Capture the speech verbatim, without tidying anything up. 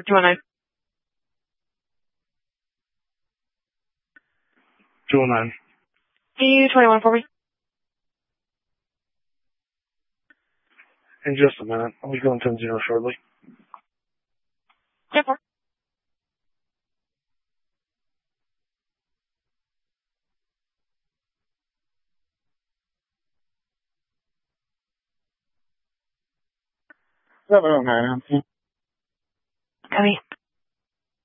for two one nine. two one nine. D twenty-one for me. In just a minute. I'll be going ten zero shortly. ten four. seven oh nine. Copy.